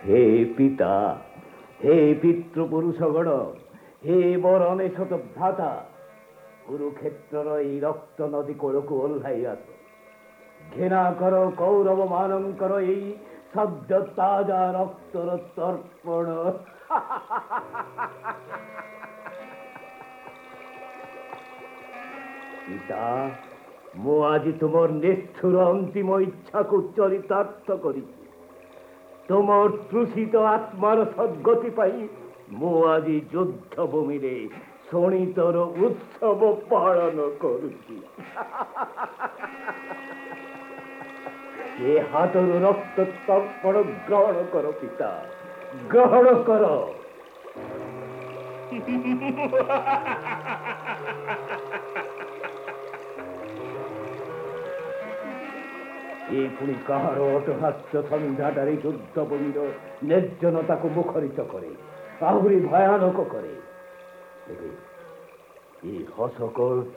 হে পিতা, হে পিতৃপুরুষগণ, হে বরণেশত ভ্রাতা, কুরুক্ষেত্রর এই রক্ত নদী কোলକୁ ওহ্লাই আস। ঘৃণা কর কৌরব মানঙ্কর এই সদ্য তাজা রক্তর তর্পণ। পিতা, ମୁଁ ଆଜି ତୁମର ନିଷ୍ଠୁର ଅନ୍ତିମ ଇଚ୍ଛାକୁ ଚରିତାର୍ଥ କରିଛି। ତୁମର ତୃଷିତ ଆତ୍ମାର ସଦ୍ଗତି ପାଇଁ ମୁଁ ଆଜି ଯୁଦ୍ଧ ଭୂମିରେ ଶୋଣିତର ଉତ୍ସବ ପାଳନ କରୁଛି। ଏ ହାତରୁ ରକ୍ତ ତର୍ପଣ ଗ୍ରହଣ କର ପିତା, ଗ୍ରହଣ କର। ଏ ପୁଣି କାହାର ଅଟହାସ୍ୟ ସନ୍ଧ୍ୟାଟାରେ ଯୁଦ୍ଧ ଭୂମିର ନିର୍ଜନତାକୁ ମୁଖରିତ କରେ, ଆହୁରି ଭୟାନକ କରେ। ଏ ହସ